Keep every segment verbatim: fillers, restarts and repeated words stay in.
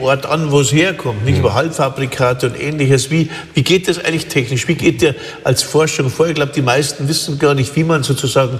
Ort an, wo es herkommt, nicht über Halbfabrikate und Ähnliches. Wie, wie geht das eigentlich technisch? Wie geht der als Forschung vor? Ich glaube, die meisten wissen gar nicht, wie man sozusagen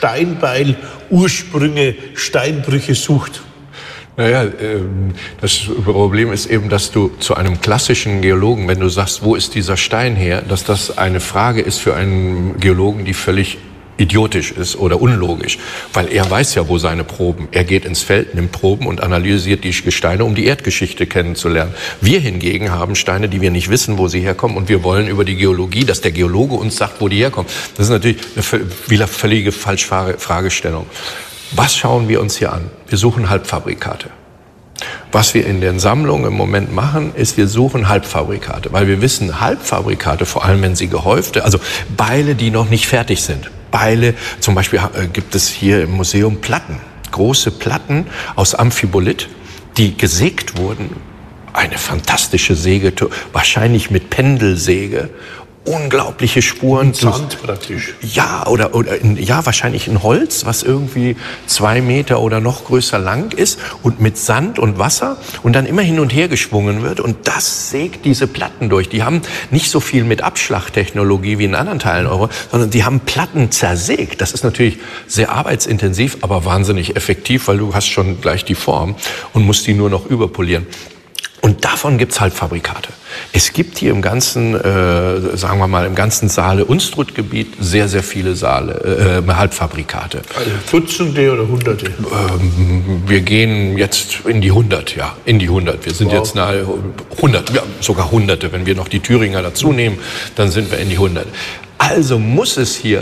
Steinbeil-Ursprünge, Steinbrüche sucht. Naja, das Problem ist eben, dass du zu einem klassischen Geologen, wenn du sagst, wo ist dieser Stein her, dass das eine Frage ist für einen Geologen, die völlig idiotisch ist oder unlogisch, weil er weiß ja, wo seine Proben. Er geht ins Feld, nimmt Proben und analysiert die Gesteine, um die Erdgeschichte kennenzulernen. Wir hingegen haben Steine, die wir nicht wissen, wo sie herkommen, und wir wollen über die Geologie, dass der Geologe uns sagt, wo die herkommen. Das ist natürlich eine völlige Falschfragestellung. Was schauen wir uns hier an? Wir suchen Halbfabrikate. Was wir in den Sammlungen im Moment machen, ist, wir suchen Halbfabrikate, weil wir wissen, Halbfabrikate, vor allem wenn sie gehäufte, also Beile, die noch nicht fertig sind. Beile, zum Beispiel äh, gibt es hier im Museum Platten, große Platten aus Amphibolit, die gesägt wurden. Eine fantastische Säge, wahrscheinlich mit Pendelsäge. Unglaubliche Spuren. Sand praktisch. Ja, oder, oder in, ja, wahrscheinlich in Holz, was irgendwie zwei Meter oder noch größer lang ist und mit Sand und Wasser und dann immer hin und her geschwungen wird, und das sägt diese Platten durch. Die haben nicht so viel mit Abschlagtechnologie wie in anderen Teilen Europa, sondern die haben Platten zersägt. Das ist natürlich sehr arbeitsintensiv, aber wahnsinnig effektiv, weil du hast schon gleich die Form und musst die nur noch überpolieren. Und davon gibt's Halbfabrikate. Es gibt hier im ganzen, äh, sagen wir mal, im ganzen Saale-Unstrut-Gebiet sehr, sehr viele Saale, äh, Halbfabrikate. Also Dutzende oder Hunderte? Ähm, wir gehen jetzt in die hundert, ja, in die hundert. Wir sind wow. jetzt nahe hundert, ja, sogar Hunderte. Wenn wir noch die Thüringer dazu nehmen, dann sind wir in die hundert. Also muss es hier,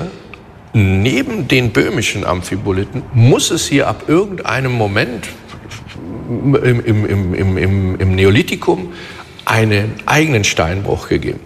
neben den böhmischen Amphiboliten, muss es hier ab irgendeinem Moment Im, im, im, im, im Neolithikum einen eigenen Steinbruch gegeben.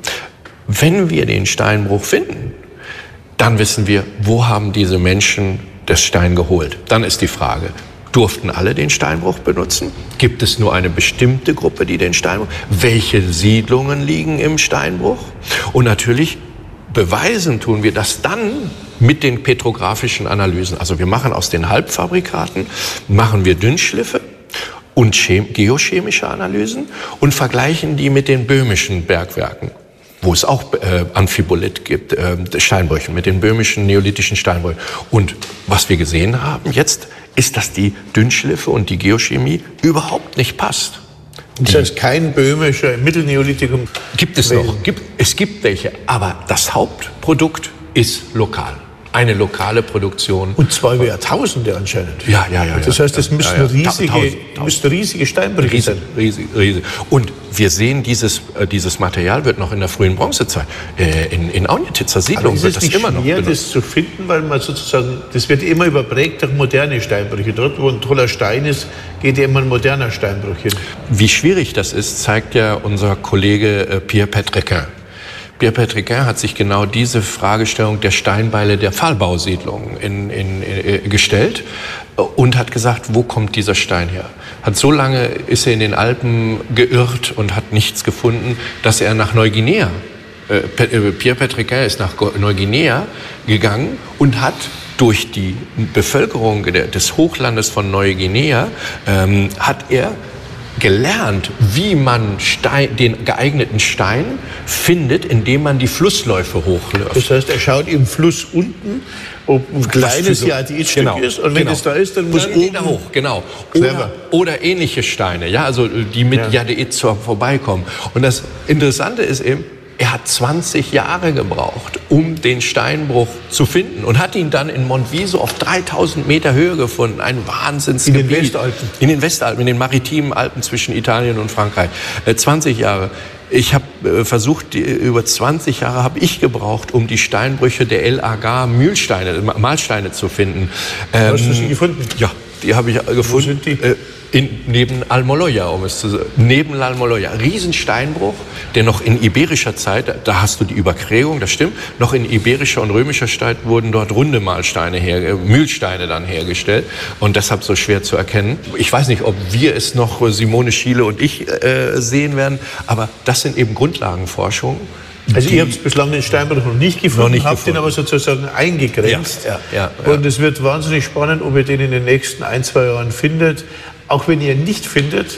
Wenn wir den Steinbruch finden, dann wissen wir, wo haben diese Menschen das Stein geholt. Dann ist die Frage, durften alle den Steinbruch benutzen? Gibt es nur eine bestimmte Gruppe, die den Steinbruch? Welche Siedlungen liegen im Steinbruch? Und natürlich beweisen tun wir das dann mit den petrographischen Analysen. Also wir machen aus den Halbfabrikaten, machen wir Dünnschliffe und geochemische Analysen und vergleichen die mit den böhmischen Bergwerken, wo es auch äh, Amphibolit gibt, äh, Steinbrüchen, mit den böhmischen neolithischen Steinbrüchen. Und was wir gesehen haben jetzt, ist, dass die Dünnschliffe und die Geochemie überhaupt nicht passt. Das heißt, kein böhmischer Mittelneolithikum? Gibt es noch. Gibt, es gibt welche, aber das Hauptprodukt ist lokal. Eine lokale Produktion. Und zwei Jahrtausende anscheinend. Ja, ja, ja. Das heißt, das müssen, ja, ja. Riesige, tausend, tausend. müssen riesige Steinbrüche riesig, sein. Riesig, riesig. Und wir sehen, dieses, äh, dieses Material wird noch in der frühen Bronzezeit, äh, in, in Aunjetitzer Siedlung wird das immer noch benutzt. Aber ist es nicht schwer, das zu finden, weil man sozusagen, das wird immer überprägt durch moderne Steinbrüche. Dort, wo ein toller Stein ist, geht ja immer ein moderner Steinbruch hin. Wie schwierig das ist, zeigt ja unser Kollege äh, Pierre Pétrequin. Pierre Pétrequin hat sich genau diese Fragestellung der Steinbeile der Pfahlbausiedlung in, in, in, gestellt und hat gesagt, wo kommt dieser Stein her? Hat so lange ist er in den Alpen geirrt und hat nichts gefunden, dass er nach Neuguinea, äh, Pierre Pétrequin ist nach Neuguinea gegangen und hat durch die Bevölkerung des Hochlandes von Neuguinea, ähm, hat er gelernt, wie man Stein, den geeigneten Stein findet, indem man die Flussläufe hochläuft. Das heißt, er schaut im Fluss unten, ob ein kleines so, Jaditstück genau, ist, und wenn genau. es da ist, dann muss dann oben geht er hoch, genau. Oder, oder ähnliche Steine, ja, also die mit ja. Jadeit vorbeikommen. Und das Interessante ist eben, er hat zwanzig Jahre gebraucht, um den Steinbruch zu finden, und hat ihn dann in Monviso auf dreitausend Meter Höhe gefunden. Ein Wahnsinnsgebiet. In den Westalpen. In den Westalpen, in den maritimen Alpen zwischen Italien und Frankreich. Äh, zwanzig Jahre. Ich habe äh, versucht, die, über zwanzig Jahre habe ich gebraucht, um die Steinbrüche der El Agar Mühlsteine, Mahlsteine zu finden. Ähm, Hast du sie gefunden? Ja, die habe ich gefunden. Wo sind die? Äh, In, neben Almoloya, um es zu sagen. Neben Almoloya. Riesensteinbruch, der noch in iberischer Zeit, da hast du die Überprägung, das stimmt, noch in iberischer und römischer Zeit wurden dort runde Mahlsteine her, Mühlsteine dann hergestellt und deshalb so schwer zu erkennen. Ich weiß nicht, ob wir es noch, Simone Schiele und ich, äh, sehen werden, aber das sind eben Grundlagenforschungen. Also ihr habt bislang den Steinbruch noch nicht gefunden, noch nicht habt gefunden. ihn aber sozusagen eingegrenzt. Ja, ja, ja, und es ja. wird wahnsinnig spannend, ob ihr den in den nächsten ein, zwei Jahren findet. Auch wenn ihr nicht findet,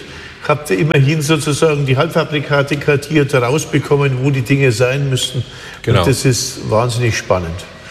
habt ihr immerhin sozusagen die Halbfabrikate kartiert, herausbekommen, wo die Dinge sein müssen. Genau. Und das ist wahnsinnig spannend.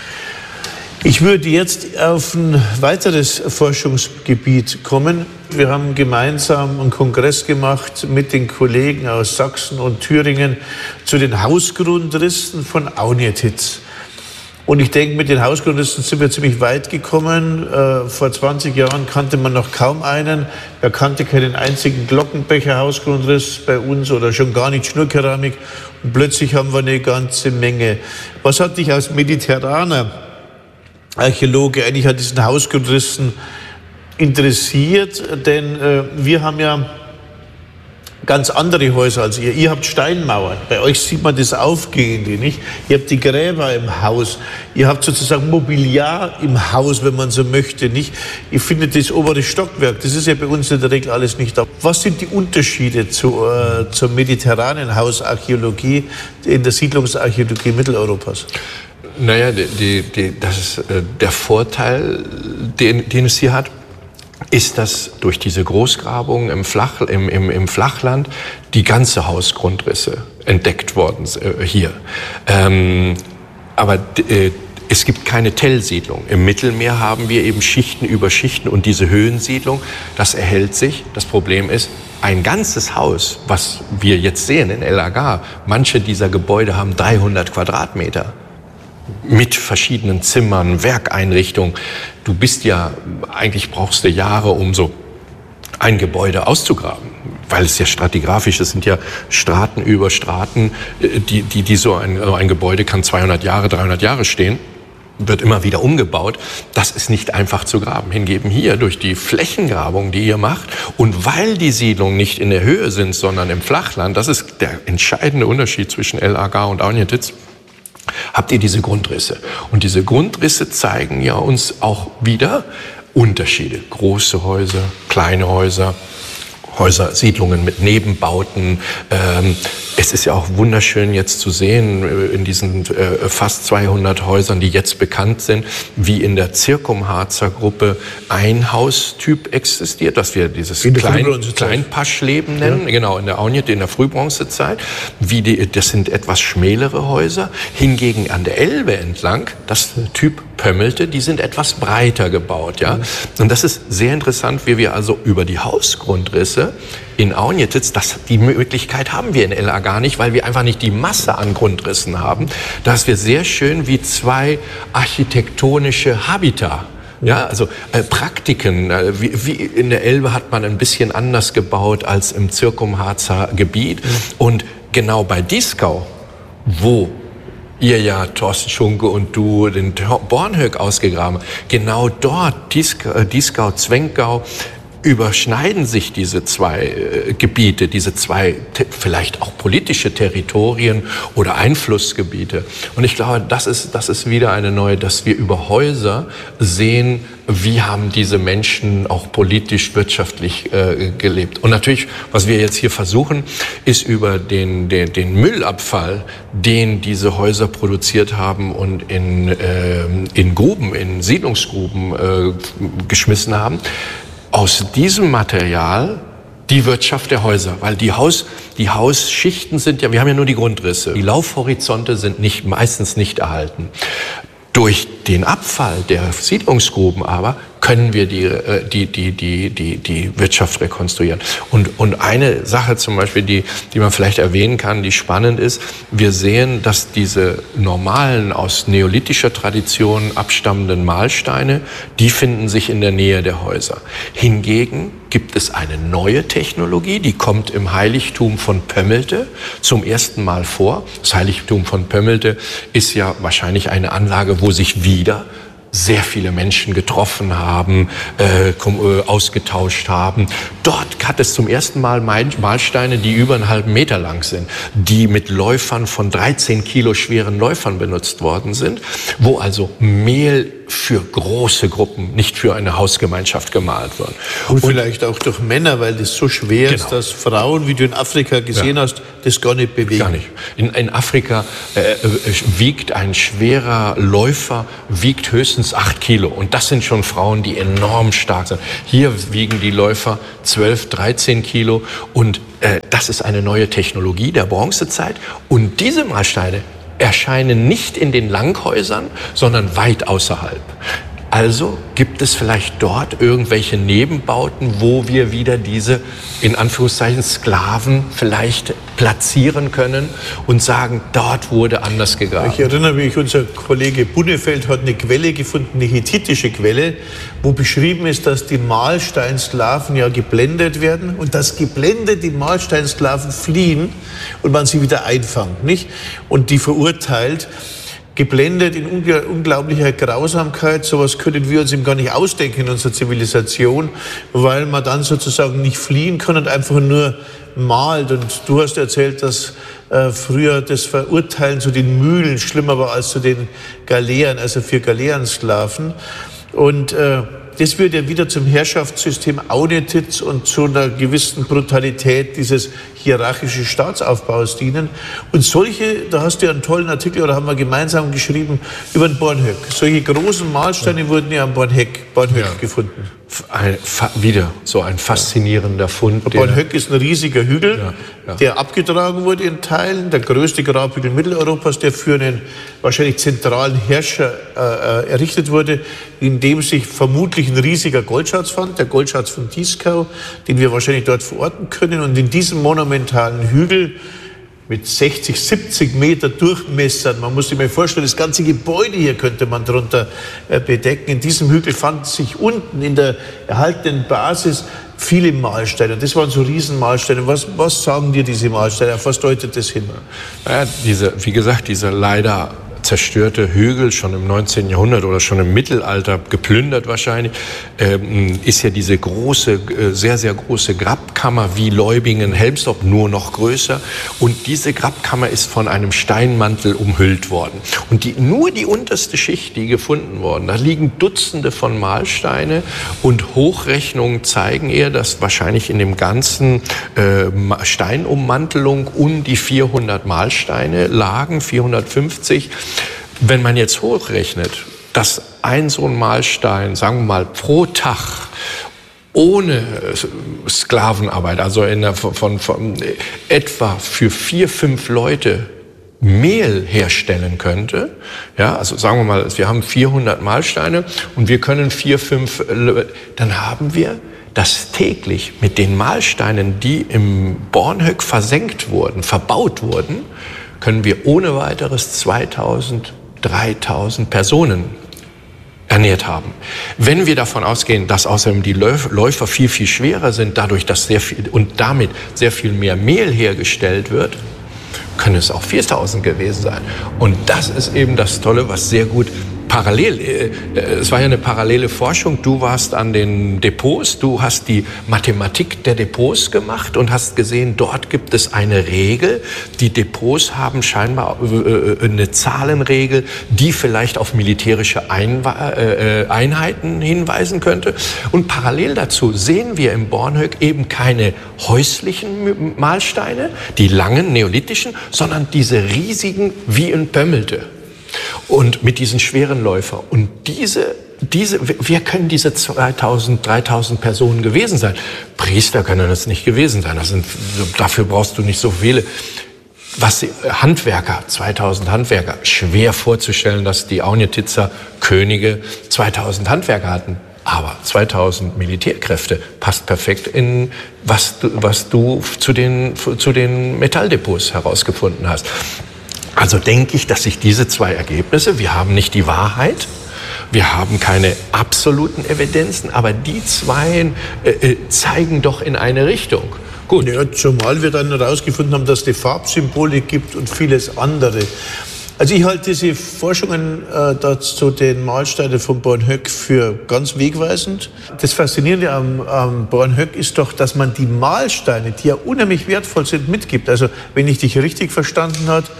Ich würde jetzt auf ein weiteres Forschungsgebiet kommen. Wir haben gemeinsam einen Kongress gemacht mit den Kollegen aus Sachsen und Thüringen zu den Hausgrundrissen von Aunjetitz. Und ich denke, mit den Hausgrundrissen sind wir ziemlich weit gekommen. Äh, vor zwanzig Jahren kannte man noch kaum einen. Er kannte keinen einzigen Glockenbecher-Hausgrundriss bei uns oder schon gar nicht Schnurkeramik. Und plötzlich haben wir eine ganze Menge. Was hat dich als mediterraner Archäologe eigentlich an diesen Hausgrundrissen interessiert? Denn äh, wir haben ja ganz andere Häuser als ihr. Ihr habt Steinmauern. Bei euch sieht man das Aufgehende, nicht? Ihr habt die Gräber im Haus. Ihr habt sozusagen Mobiliar im Haus, wenn man so möchte, nicht? Ihr findet das obere Stockwerk. Das ist ja bei uns in der Regel alles nicht da. Was sind die Unterschiede zu, äh, zur mediterranen Hausarchäologie in der Siedlungsarchäologie Mitteleuropas? Naja, die, die, die, das ist äh, der Vorteil, den, den es hier hat, ist, dass durch diese Großgrabungen im, Flach, im, im, im Flachland die ganze Hausgrundrisse entdeckt worden äh, hier. Ähm, aber äh, es gibt keine Tellsiedlung. Im Mittelmeer haben wir eben Schichten über Schichten und diese Höhensiedlung, das erhält sich. Das Problem ist, ein ganzes Haus, was wir jetzt sehen in El Agar, manche dieser Gebäude haben dreihundert Quadratmeter. Mit verschiedenen Zimmern, Werkeinrichtungen. Du bist ja, eigentlich brauchst du Jahre, um so ein Gebäude auszugraben, weil es ja stratigraphisch ist, es sind ja Straten über Straten, die, die, die so ein, ein Gebäude kann zweihundert Jahre, dreihundert Jahre stehen, wird immer wieder umgebaut. Das ist nicht einfach zu graben. Hingegen hier durch die Flächengrabung, die ihr macht und weil die Siedlungen nicht in der Höhe sind, sondern im Flachland, das ist der entscheidende Unterschied zwischen El Agar und Aunjetitz, habt ihr diese Grundrisse. Und diese Grundrisse zeigen ja uns auch wieder Unterschiede. Große Häuser, kleine Häuser, Häuser, Siedlungen mit Nebenbauten. Ähm, es ist ja auch wunderschön jetzt zu sehen äh, in diesen äh, fast zweihundert Häusern, die jetzt bekannt sind, wie in der Zirkumharzer Gruppe ein Haustyp existiert, das wir dieses Klein, Kleinpaschleben nennen, ja. Genau, in der Aunjet, in der Frühbronzezeit. Wie die, das sind etwas schmälere Häuser. Hingegen an der Elbe entlang, das Typ Pömmelte, die sind etwas breiter gebaut, ja. Und das ist sehr interessant, wie wir also über die Hausgrundrisse in Aunjetitz, das, die Möglichkeit haben wir in El Agar nicht, weil wir einfach nicht die Masse an Grundrissen haben, dass wir sehr schön wie zwei architektonische Habita, ja, also äh, Praktiken, äh, wie, wie in der Elbe hat man ein bisschen anders gebaut als im Zirkumharzer Gebiet. Mhm. Und genau bei Dieskau, wo ihr ja, Thorsten Schunke und du, den Bornhöck ausgegraben, genau dort, Dieskau, Dieskau, Zwenkgau, überschneiden sich diese zwei äh, Gebiete, diese zwei vielleicht auch politische Territorien oder Einflussgebiete. Und ich glaube, das ist, das ist wieder eine neue, dass wir über Häuser sehen, wie haben diese Menschen auch politisch, wirtschaftlich äh, gelebt. Und natürlich, was wir jetzt hier versuchen, ist über den, den, den Müllabfall, den diese Häuser produziert haben und in, äh, in Gruben, in Siedlungsgruben äh, geschmissen haben, aus diesem Material die Wirtschaft der Häuser, weil die Haus, die Hausschichten sind ja, wir haben ja nur die Grundrisse. Die Laufhorizonte sind nicht, meistens nicht erhalten. Durch den Abfall der Siedlungsgruben aber können wir die, die, die, die, die, die Wirtschaft rekonstruieren. Und, und eine Sache zum Beispiel, die, die man vielleicht erwähnen kann, die spannend ist, wir sehen, dass diese normalen, aus neolithischer Tradition abstammenden Mahlsteine, die finden sich in der Nähe der Häuser. Hingegen gibt es eine neue Technologie, die kommt im Heiligtum von Pömmelte zum ersten Mal vor. Das Heiligtum von Pömmelte ist ja wahrscheinlich eine Anlage, wo sich wieder sehr viele Menschen getroffen haben, äh, ausgetauscht haben. Dort hat es zum ersten Mal Mahlsteine, die über einen halben Meter lang sind, die mit Läufern von dreizehn Kilo schweren Läufern benutzt worden sind, wo also Mehl für große Gruppen, nicht für eine Hausgemeinschaft gemalt worden. Und, und vielleicht auch durch Männer, weil das so schwer genau. ist, dass Frauen, wie du in Afrika gesehen ja. hast, das gar nicht bewegen. Gar nicht. In, in Afrika äh, wiegt ein schwerer Läufer wiegt höchstens acht Kilo. Und das sind schon Frauen, die enorm stark sind. Hier wiegen die Läufer zwölf, dreizehn Kilo. Und äh, das ist eine neue Technologie der Bronzezeit. Und diese Mahlsteine erscheinen nicht in den Langhäusern, sondern weit außerhalb. Also gibt es vielleicht dort irgendwelche Nebenbauten, wo wir wieder diese, in Anführungszeichen, Sklaven vielleicht platzieren können und sagen, dort wurde anders gegraben. Ich erinnere mich, unser Kollege Bunnefeld hat eine Quelle gefunden, eine hethitische Quelle, wo beschrieben ist, dass die Mahlsteinsklaven ja geblendet werden und dass geblendet die Mahlsteinsklaven fliehen und man sie wieder einfangt, nicht? Und die verurteilt, geblendet in unglaublicher Grausamkeit. Sowas können wir uns eben gar nicht ausdenken in unserer Zivilisation, weil man dann sozusagen nicht fliehen kann und einfach nur malt. Und du hast erzählt, dass äh, früher das Verurteilen zu den Mühlen schlimmer war als zu den Galeeren, also für Galeerensklaven. Und äh, das würde ja wieder zum Herrschaftssystem Aunitz und zu einer gewissen Brutalität dieses hierarchischen Staatsaufbaus dienen. Und solche, da hast du ja einen tollen Artikel, oder haben wir gemeinsam geschrieben, über den Bornhöck. Solche großen Mahlsteine ja. wurden ja am Bornhöck, Bornhöck ja. gefunden. Ein, wieder so ein faszinierender Fund. Bornhöck ist ein riesiger Hügel, ja, ja. der abgetragen wurde in Teilen, der größte Grabhügel Mitteleuropas, der für einen wahrscheinlich zentralen Herrscher äh, errichtet wurde, in dem sich vermutlich ein riesiger Goldschatz fand, der Goldschatz von Dieskau, den wir wahrscheinlich dort verorten können. Und in diesem monumentalen Hügel mit sechzig, siebzig Meter Durchmesser. Man muss sich mal vorstellen, das ganze Gebäude hier könnte man darunter bedecken. In diesem Hügel fanden sich unten in der erhaltenen Basis viele Mahlsteine. Und das waren so Riesenmahlsteine. Was, was sagen dir diese Mahlsteine? Auf was deutet das hin? Ja, diese, wie gesagt, dieser leider zerstörte Hügel, schon im neunzehnten Jahrhundert oder schon im Mittelalter, geplündert wahrscheinlich, ähm, ist ja diese große, äh, sehr, sehr große Grabkammer wie Leubingen, Helmsdorf, nur noch größer. Und diese Grabkammer ist von einem Steinmantel umhüllt worden. Und die, nur die unterste Schicht, die gefunden worden, da liegen Dutzende von Mahlsteine und Hochrechnungen zeigen eher, dass wahrscheinlich in dem ganzen äh, Steinummantelung um die vierhundert Mahlsteine lagen, vierhundertfünfzig. Wenn man jetzt hochrechnet, dass ein so ein Mahlstein, sagen wir mal, pro Tag ohne Sklavenarbeit, also in der, von, von etwa für vier, fünf Leute Mehl herstellen könnte, ja, also sagen wir mal, wir haben vierhundert Mahlsteine und wir können vier, fünf, dann haben wir das täglich mit den Mahlsteinen, die im Bornhöck versenkt wurden, verbaut wurden, können wir ohne weiteres zweitausend, dreitausend Personen ernährt haben. Wenn wir davon ausgehen, dass außerdem die Läufer viel, viel schwerer sind, dadurch, dass sehr viel und damit sehr viel mehr Mehl hergestellt wird, können es auch viertausend gewesen sein. Und das ist eben das Tolle, was sehr gut parallel, äh, es war ja eine parallele Forschung. Du warst an den Depots, du hast die Mathematik der Depots gemacht und hast gesehen, dort gibt es eine Regel. Die Depots haben scheinbar äh, eine Zahlenregel, die vielleicht auf militärische Einwa- äh, Einheiten hinweisen könnte. Und parallel dazu sehen wir im Bornhöck eben keine häuslichen Mahlsteine, die langen neolithischen, sondern diese riesigen wie in Pömmelte. Und mit diesen schweren Läufern. Und diese, diese, wer können diese zweitausend, dreitausend Personen gewesen sein? Priester können das nicht gewesen sein. Das sind, dafür brauchst du nicht so viele. Was Handwerker, zweitausend Handwerker, schwer vorzustellen, dass die Aunitzer Könige zweitausend Handwerker hatten. Aber zweitausend Militärkräfte passt perfekt in, was du, was du zu den, zu den Metalldepots herausgefunden hast. Also denke ich, dass sich diese zwei Ergebnisse, wir haben nicht die Wahrheit, wir haben keine absoluten Evidenzen, aber die zwei äh, zeigen doch in eine Richtung. Gut. Ja, zumal wir dann herausgefunden haben, dass es die Farbsymbole gibt und vieles andere. Also ich halte diese Forschungen äh, zu den Mahlsteinen von Bornhöck für ganz wegweisend. Das Faszinierende am, am Bornhöck ist doch, dass man die Mahlsteine, die ja unheimlich wertvoll sind, mitgibt. Also wenn ich dich richtig verstanden habe,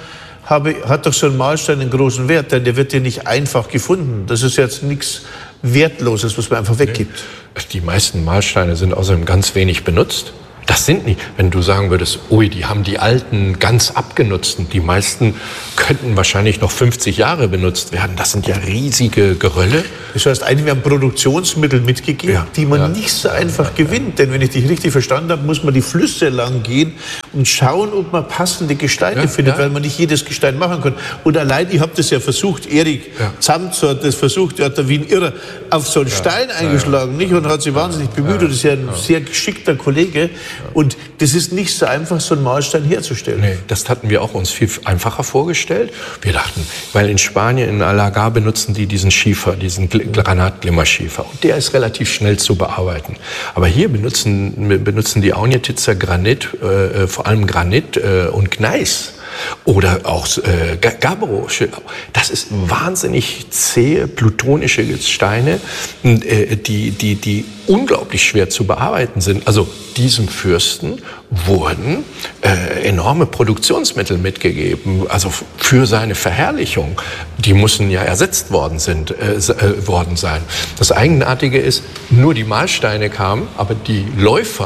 habe, hat doch so ein Mahlstein einen großen Wert, denn der wird ja nicht einfach gefunden. Das ist jetzt nichts Wertloses, was man einfach weggibt. Die meisten Mahlsteine sind außerdem ganz wenig benutzt. Das sind nicht, wenn du sagen würdest, ui, die haben die alten ganz abgenutzten. Die meisten könnten wahrscheinlich noch fünfzig Jahre benutzt werden. Das sind ja riesige Gerölle. Das heißt, eigentlich haben Produktionsmittel mitgegeben, ja, die man ja. nicht so einfach ja, gewinnt. Denn wenn ich dich richtig verstanden habe, muss man die Flüsse lang gehen und schauen, ob man passende Gesteine ja, findet, ja. weil man nicht jedes Gestein machen kann. Und allein, ich habe das ja versucht, Erik ja. Zamzo hat das versucht, der hat da wie ein Irrer auf so einen ja. Stein eingeschlagen, ja, ja. nicht? Und hat sich wahnsinnig bemüht. Ja. Und das ist ja ein ja. sehr geschickter Kollege. Und das ist nicht so einfach, so einen Mahlstein herzustellen. Nee, das hatten wir auch uns viel einfacher vorgestellt. Wir dachten, weil in Spanien, in Alagar, benutzen die diesen Schiefer, diesen Granatglimmerschiefer. Und der ist relativ schnell zu bearbeiten. Aber hier benutzen, benutzen die Aunjetitzer Granit, äh, vor allem Granit äh, und Gneis. Oder auch äh, Gabbro. Das ist wahnsinnig zähe, plutonische Gesteine, äh, die, die, die unglaublich schwer zu bearbeiten sind. Also diesem Fürsten wurden äh, enorme Produktionsmittel mitgegeben, also für seine Verherrlichung. Die müssen ja ersetzt worden, sind, äh, äh, worden sein. Das Eigenartige ist, nur die Mahlsteine kamen, aber die Läufer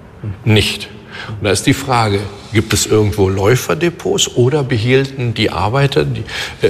nicht. Und da ist die Frage, gibt es irgendwo Läuferdepots oder behielten die Arbeiter die,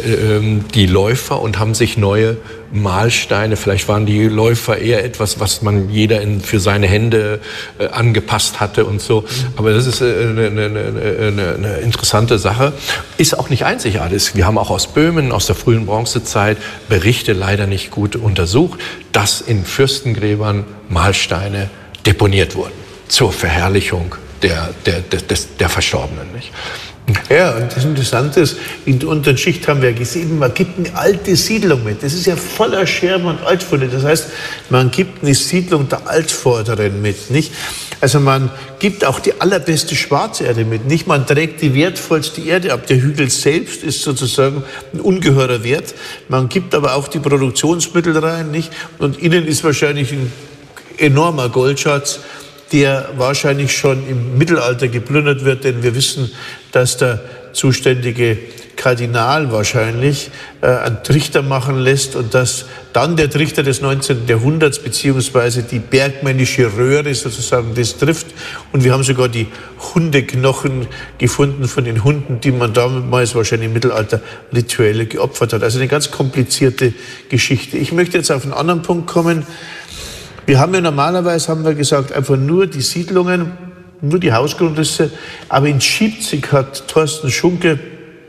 äh, die Läufer und haben sich neue Mahlsteine, vielleicht waren die Läufer eher etwas, was man jeder in, für seine Hände äh, angepasst hatte und so. Aber das ist äh, eine, eine, eine, eine interessante Sache. Ist auch nicht einzigartig. Wir haben auch aus Böhmen, aus der frühen Bronzezeit, Berichte leider nicht gut untersucht, dass in Fürstengräbern Mahlsteine deponiert wurden zur Verherrlichung Der, der, der, der Verstorbenen. Nicht? Ja, und das Interessante ist, in der unteren Schicht haben wir gesehen, man gibt eine alte Siedlung mit. Das ist ja voller Scherben und Altfunde. Das heißt, man gibt eine Siedlung der Altvorderen mit. Nicht? Also man gibt auch die allerbeste Schwarzerde mit. Nicht? Man trägt die wertvollste Erde ab. Der Hügel selbst ist sozusagen ein ungeheurer Wert. Man gibt aber auch die Produktionsmittel rein. Nicht? Und innen ist wahrscheinlich ein enormer Goldschatz, der wahrscheinlich schon im Mittelalter geplündert wird, denn wir wissen, dass der zuständige Kardinal wahrscheinlich äh, einen Trichter machen lässt und dass dann der Trichter des neunzehnten Jahrhunderts beziehungsweise die bergmännische Röhre sozusagen das trifft. Und wir haben sogar die Hundeknochen gefunden von den Hunden, die man damals wahrscheinlich im Mittelalter rituell geopfert hat. Also eine ganz komplizierte Geschichte. Ich möchte jetzt auf einen anderen Punkt kommen. Wir haben ja normalerweise, haben wir gesagt, einfach nur die Siedlungen, nur die Hausgrundrisse. Aber in Schiebzig hat Thorsten Schunke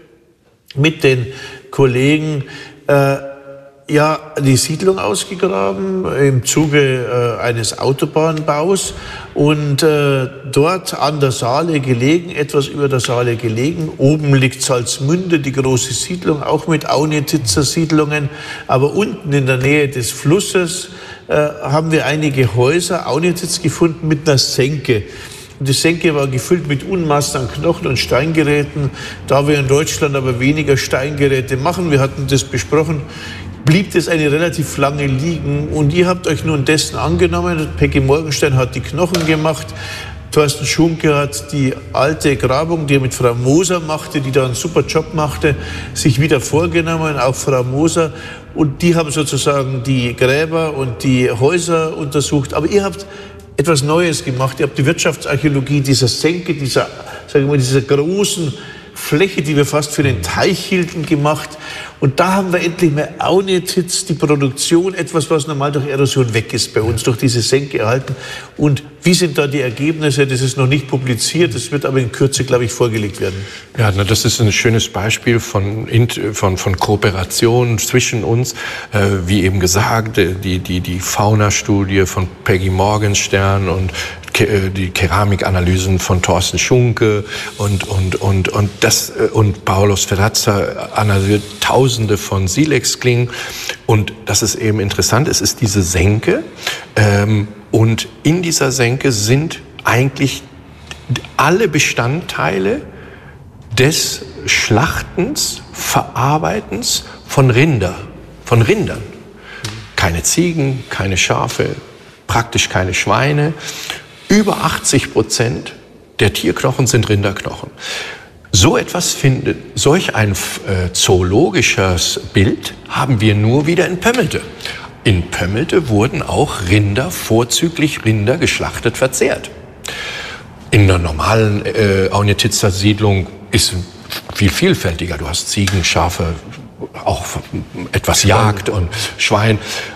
mit den Kollegen äh, ja die Siedlung ausgegraben im Zuge äh, eines Autobahnbaus. Und äh, dort an der Saale gelegen, etwas über der Saale gelegen. Oben liegt Salzmünde, die große Siedlung, auch mit Aunjetitzer Siedlungen. Aber unten in der Nähe des Flusses äh, haben wir einige Häuser, Aunjetitz, gefunden mit einer Senke. Und die Senke war gefüllt mit Unmassen an Knochen und Steingeräten. Da wir in Deutschland aber weniger Steingeräte machen, wir hatten das besprochen, blieb das eine relativ lange liegen. Und ihr habt euch nun dessen angenommen. Peggy Morgenstern hat die Knochen gemacht. Thorsten Schunke hat die alte Grabung, die er mit Frau Moser machte, die da einen super Job machte, sich wieder vorgenommen, auch Frau Moser. Und die haben sozusagen die Gräber und die Häuser untersucht. Aber ihr habt etwas Neues gemacht. Ihr habt die Wirtschaftsarchäologie dieser Senke, dieser, sagen wir mal, dieser großen Fläche, die wir fast für den Teich hielten, gemacht. Und da haben wir endlich mal Aunjetitz, die Produktion, etwas, was normal durch Erosion weg ist bei uns, durch diese Senke erhalten. Und wie sind da die Ergebnisse? Das ist noch nicht publiziert, das wird aber in Kürze, glaube ich, vorgelegt werden. Ja, na, das ist ein schönes Beispiel von, von, von Kooperation zwischen uns. Äh, wie eben gesagt, die, die, die Faunastudie von Peggy Morgenstern und die Keramikanalysen von Thorsten Schunke und, und, und, und, das, und Paulus Ferrazza analysiert Tausende von Silexklingen. Und das ist eben interessant, es ist diese Senke. Ähm, und in dieser Senke sind eigentlich alle Bestandteile des Schlachtens, Verarbeitens von Rinder, von Rindern. Keine Ziegen, keine Schafe, praktisch keine Schweine. Über achtzig Prozent der Tierknochen sind Rinderknochen. So etwas findet, solch ein äh, zoologisches Bild haben wir nur wieder in Pömmelte. In Pömmelte wurden auch Rinder, vorzüglich Rinder, geschlachtet, verzehrt. In einer normalen äh, Aunjetitzer Siedlung ist viel vielfältiger. Du hast Ziegen, Schafe, auch etwas Jagd und Schwein.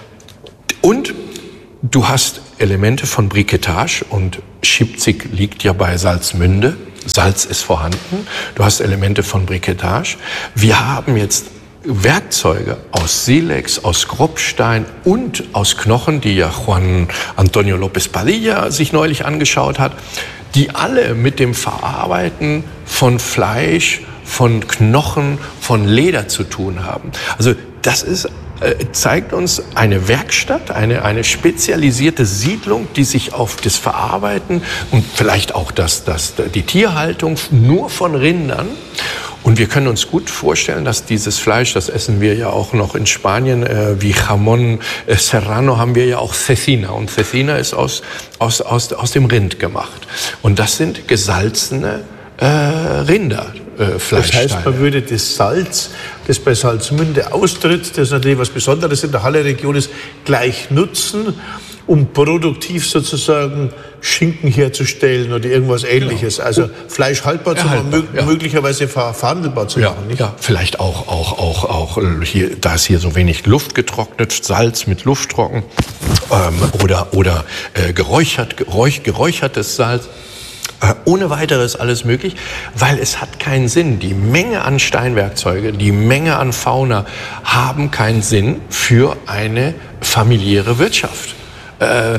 Und du hast Elemente von Briketage, und Schipzig liegt ja bei Salzmünde. Salz ist vorhanden. Du hast Elemente von Briketage. Wir haben jetzt Werkzeuge aus Silex, aus Grobstein und aus Knochen, die ja Juan Antonio López Padilla sich neulich angeschaut hat, die alle mit dem Verarbeiten von Fleisch, von Knochen, von Leder zu tun haben. Also das ist, äh, zeigt uns eine Werkstatt, eine, eine spezialisierte Siedlung, die sich auf das Verarbeiten und vielleicht auch das, das, die Tierhaltung nur von Rindern. Und wir können uns gut vorstellen, dass dieses Fleisch, das essen wir ja auch noch in Spanien, äh, wie Jamón äh, Serrano haben wir ja auch Cecina. Und Cecina ist aus, aus, aus, aus dem Rind gemacht. Und das sind gesalzene äh, Rinder. Äh, das heißt, man würde das Salz, das bei Salzmünde austritt, das natürlich was Besonderes in der Halle-Region ist, gleich nutzen, um produktiv sozusagen Schinken herzustellen oder irgendwas Ähnliches. Genau. Also Fleisch haltbar zu machen, mö ja. möglicherweise ver verhandelbar zu ja, machen. Nicht? Ja, vielleicht auch, auch, auch, auch hier, da ist hier so wenig Luft getrocknet, Salz mit Luft trocken, ähm, oder, oder äh, geräuchert, geräuch, geräuchertes Salz. Äh, ohne weiteres alles möglich, weil es hat keinen Sinn. Die Menge an Steinwerkzeuge, die Menge an Fauna haben keinen Sinn für eine familiäre Wirtschaft. Äh,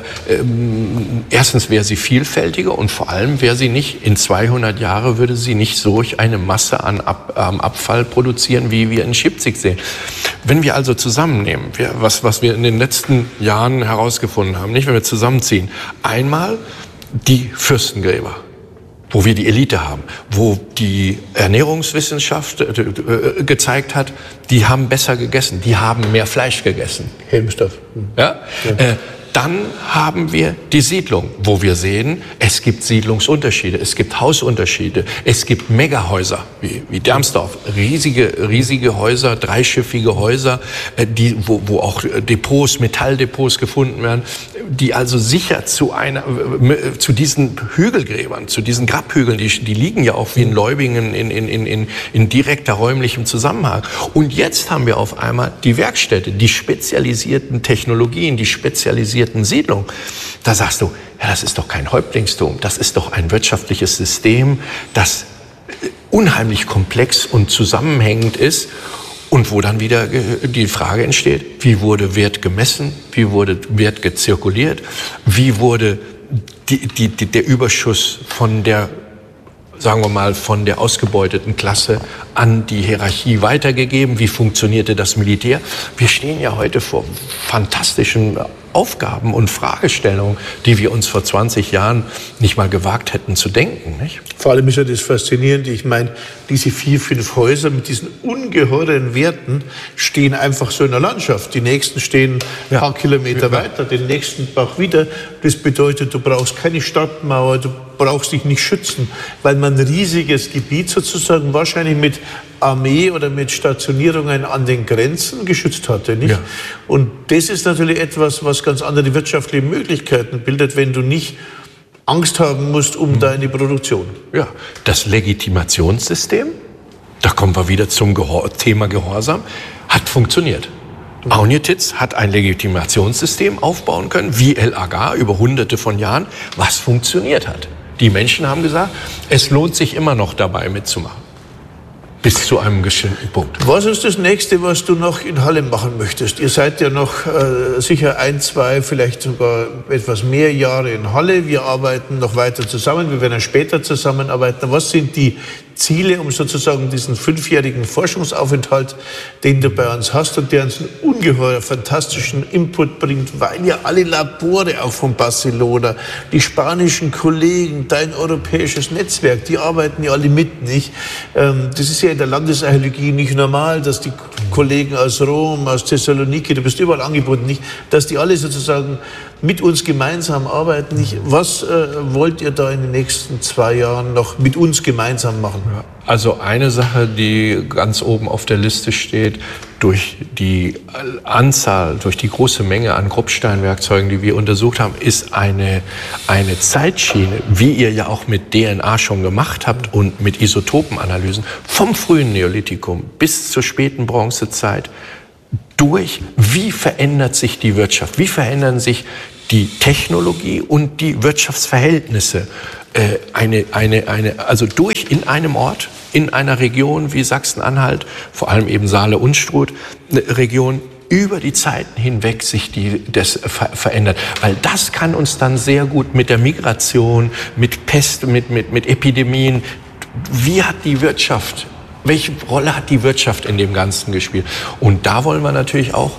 ähm, erstens wäre sie vielfältiger und vor allem wäre sie nicht, in zweihundert Jahren würde sie nicht solch eine Masse an Ab, ähm, Abfall produzieren, wie wir in Schipzig sehen. Wenn wir also zusammennehmen, wir, was, was wir in den letzten Jahren herausgefunden haben, nicht, wenn wir zusammenziehen, einmal die Fürstengräber, wo wir die Elite haben, wo die Ernährungswissenschaft äh, äh, gezeigt hat, die haben besser gegessen, die haben mehr Fleisch gegessen. Helmstoff. Mhm. Ja? Ja. Äh, Dann haben wir die Siedlung, wo wir sehen, es gibt Siedlungsunterschiede, es gibt Hausunterschiede, es gibt Megahäuser, wie, wie Dermsdorf, riesige, riesige Häuser, dreischiffige Häuser, die, wo, wo auch Depots, Metalldepots gefunden werden, die also sicher zu einer, zu diesen Hügelgräbern, zu diesen Grabhügeln, die, die liegen ja auch wie in Leubingen in, in, in, in, in direkter räumlichem Zusammenhang. Und jetzt haben wir auf einmal die Werkstätte, die spezialisierten Technologien, die spezialisierten Siedlung. Da sagst du, ja, das ist doch kein Häuptlingstum, das ist doch ein wirtschaftliches System, das unheimlich komplex und zusammenhängend ist und wo dann wieder die Frage entsteht, wie wurde Wert gemessen, wie wurde Wert gezirkuliert, wie wurde die, die, die, der Überschuss von der, sagen wir mal, von der ausgebeuteten Klasse an die Hierarchie weitergegeben, wie funktionierte das Militär. Wir stehen ja heute vor fantastischen Aufgaben und Fragestellungen, die wir uns vor zwanzig Jahren nicht mal gewagt hätten zu denken. Nicht? Vor allem ist ja das Faszinierende, ich meine, diese vier, fünf Häuser mit diesen ungeheuren Werten stehen einfach so in der Landschaft. Die nächsten stehen ein paar ja. Kilometer ja. weiter, den nächsten Bach wieder. Das bedeutet, du brauchst keine Stadtmauer, du brauchst dich nicht schützen, weil man ein riesiges Gebiet sozusagen wahrscheinlich mit Armee oder mit Stationierungen an den Grenzen geschützt hatte. Nicht? Ja. Und das ist natürlich etwas, was ganz andere wirtschaftliche Möglichkeiten bildet, wenn du nicht Angst haben musst um mhm. deine Produktion. Ja, das Legitimationssystem, da kommen wir wieder zum Gehor- Thema Gehorsam, hat funktioniert. Mhm. Aunjetitz hat ein Legitimationssystem aufbauen können, wie El Agar über hunderte von Jahren, was funktioniert hat. Die Menschen haben gesagt, es lohnt sich immer noch dabei mitzumachen. Bis zu einem bestimmten Punkt. Was ist das Nächste, was du noch in Halle machen möchtest? Ihr seid ja noch äh, sicher ein, zwei, vielleicht sogar etwas mehr Jahre in Halle. Wir arbeiten noch weiter zusammen. Wir werden später zusammenarbeiten. Was sind die Ziele, um sozusagen diesen fünfjährigen Forschungsaufenthalt, den du bei uns hast und der uns einen ungeheuer fantastischen Input bringt, weil ja alle Labore auch von Barcelona, die spanischen Kollegen, dein europäisches Netzwerk, die arbeiten ja alle mit, nicht? Ähm, das ist ja in der Landesarchäologie nicht normal, dass die Kollegen aus Rom, aus Thessaloniki, du bist überall angebunden, nicht? Dass die alle sozusagen mit uns gemeinsam arbeiten. Ich, was äh, wollt ihr da in den nächsten zwei Jahren noch mit uns gemeinsam machen? Ja, also eine Sache, die ganz oben auf der Liste steht, durch die Anzahl, durch die große Menge an Kruppsteinwerkzeugen, die wir untersucht haben, ist eine, eine Zeitschiene, wie ihr ja auch mit D N A schon gemacht habt und mit Isotopenanalysen, vom frühen Neolithikum bis zur späten Bronzezeit durch, wie verändert sich die Wirtschaft, wie verändern sich die Technologie und die Wirtschaftsverhältnisse. Äh, eine, eine, eine, also durch in einem Ort, in einer Region wie Sachsen-Anhalt, vor allem eben Saale-Unstrut, eine Region, über die Zeiten hinweg sich die, das ver verändert. Weil das kann uns dann sehr gut mit der Migration, mit Pest, mit, mit, mit Epidemien, wie hat die Wirtschaft, welche Rolle hat die Wirtschaft in dem Ganzen gespielt? Und da wollen wir natürlich auch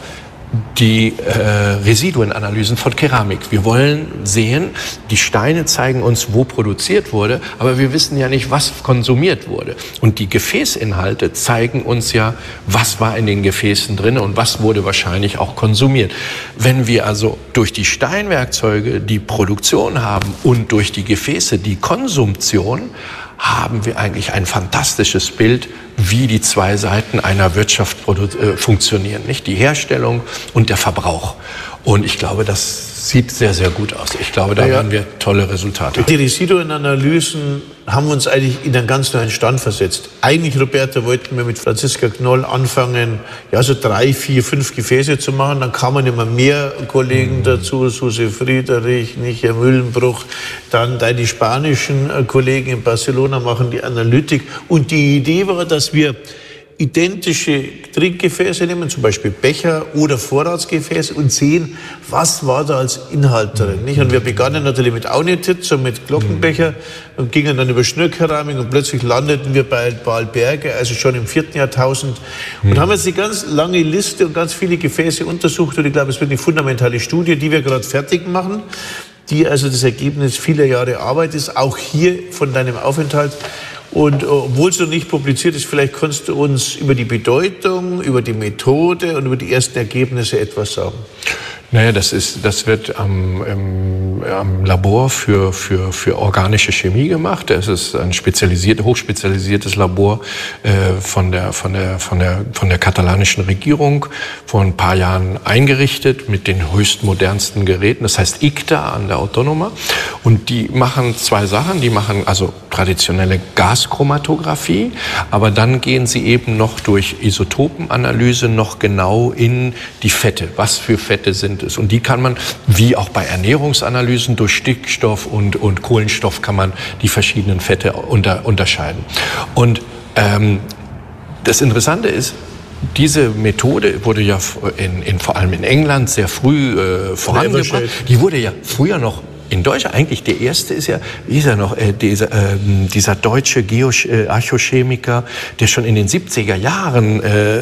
die äh, Residuenanalysen von Keramik. Wir wollen sehen, die Steine zeigen uns, wo produziert wurde, aber wir wissen ja nicht, was konsumiert wurde. Und die Gefäßinhalte zeigen uns ja, was war in den Gefäßen drin und was wurde wahrscheinlich auch konsumiert. Wenn wir also durch die Steinwerkzeuge die Produktion haben und durch die Gefäße die Konsumtion, haben wir eigentlich ein fantastisches Bild, wie die zwei Seiten einer Wirtschaft äh, funktionieren, nicht? Die Herstellung und der Verbrauch. Und ich glaube, das sieht sehr, sehr gut aus. Ich glaube, da ja, werden wir tolle Resultate haben. Die Residuenanalysen haben uns eigentlich in einen ganz neuen Stand versetzt. Eigentlich, Roberta, wollten wir mit Franziska Knoll anfangen, ja, so drei, vier, fünf Gefäße zu machen. Dann kamen immer mehr Kollegen dazu, Susi Friederich, Michael Mühlenbruch. Dann die spanischen Kollegen in Barcelona machen die Analytik. Und die Idee war, dass wir identische Trinkgefäße nehmen, zum Beispiel Becher oder Vorratsgefäße, und sehen, was war da als Inhalt drin. Nicht? Und wir begannen natürlich mit Aunitit, so mit Glockenbecher, und gingen dann über Schnürkeramik, und plötzlich landeten wir bei Balberge, also schon im vierten Jahrtausend, und haben jetzt eine ganz lange Liste und ganz viele Gefäße untersucht. Und ich glaube, es wird eine fundamentale Studie, die wir gerade fertig machen, die also das Ergebnis vieler Jahre Arbeit ist, auch hier von deinem Aufenthalt. Und obwohl es noch nicht publiziert ist, vielleicht kannst du uns über die Bedeutung, über die Methode und über die ersten Ergebnisse etwas sagen. Naja, das ist, das wird am, im, am Labor für, für, für organische Chemie gemacht. Das ist ein spezialisiert, hochspezialisiertes Labor äh, von der, von der, von der, von der katalanischen Regierung vor ein paar Jahren eingerichtet mit den höchstmodernsten Geräten. Das heißt I C T A an der Autonoma. Und die machen zwei Sachen. Die machen also traditionelle Gaschromatographie, aber dann gehen sie eben noch durch Isotopenanalyse noch genau in die Fette. Was für Fette sind es? Und die kann man, wie auch bei Ernährungsanalysen, durch Stickstoff und, und Kohlenstoff kann man die verschiedenen Fette unter, unterscheiden. Und ähm, das Interessante ist, diese Methode wurde ja in, in, vor allem in England sehr früh äh, vorangebracht. Die wurde ja früher noch in Deutschland, eigentlich der erste ist ja, wie ist er noch, äh, dieser, äh, dieser deutsche Geo äh, Archochemiker, der schon in den siebziger Jahren,